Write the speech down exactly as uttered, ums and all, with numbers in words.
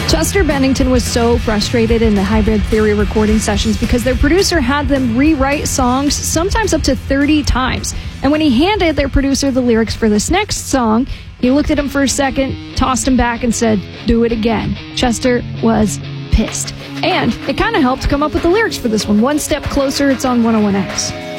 Chester Bennington was so frustrated in the Hybrid Theory recording sessions because their producer had them rewrite songs sometimes up to thirty times. And when he handed their producer the lyrics for this next song, he looked at him for a second, tossed him back, and said, "Do it again." Chester was pissed. And it kind of helped come up with the lyrics for this one. One Step Closer, it's on one oh one X.